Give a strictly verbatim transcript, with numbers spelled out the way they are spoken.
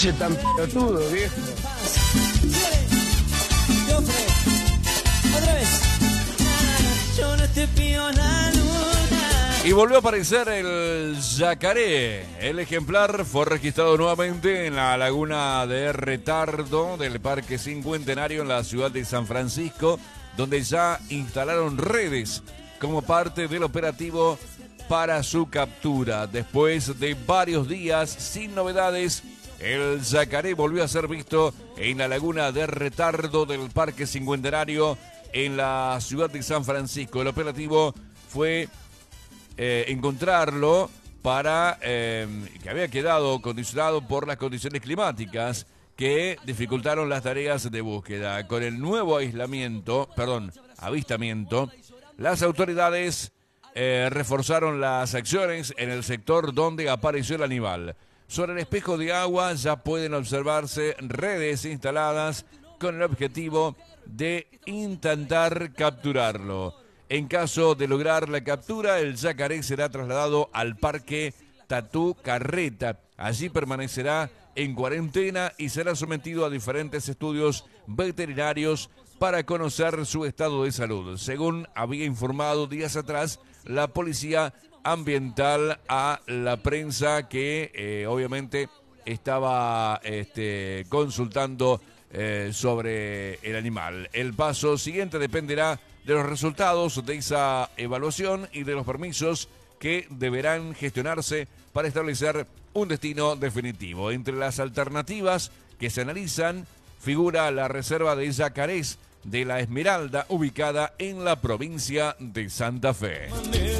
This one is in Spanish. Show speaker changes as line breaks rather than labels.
pinche tan pelotudo, viejo.
Otra vez. Yo no te pido la luna.
Y volvió a aparecer el yacaré. El ejemplar fue registrado nuevamente en la laguna de Retardo del Parque Cincuentenario en la ciudad de San Francisco, donde ya instalaron redes como parte del operativo para su captura. Después de varios días sin novedades, el yacaré volvió a ser visto en la laguna de Retardo del Parque Cincuentenario en la ciudad de San Francisco. El operativo fue eh, encontrarlo para eh, que había quedado condicionado por las condiciones climáticas que dificultaron las tareas de búsqueda. Con el nuevo aislamiento, perdón, avistamiento, las autoridades eh, reforzaron las acciones en el sector donde apareció el animal. Sobre el espejo de agua ya pueden observarse redes instaladas con el objetivo de intentar capturarlo. En caso de lograr la captura, el yacaré será trasladado al Parque Tatú Carreta. Allí permanecerá en cuarentena y será sometido a diferentes estudios veterinarios para conocer su estado de salud. Según había informado días atrás la policía ambiental a la prensa que eh, obviamente estaba este, consultando eh, sobre el animal. El paso siguiente dependerá de los resultados de esa evaluación y de los permisos que deberán gestionarse para establecer un destino definitivo. Entre las alternativas que se analizan figura la reserva de yacarés de La Esmeralda, ubicada en la provincia de Santa Fe.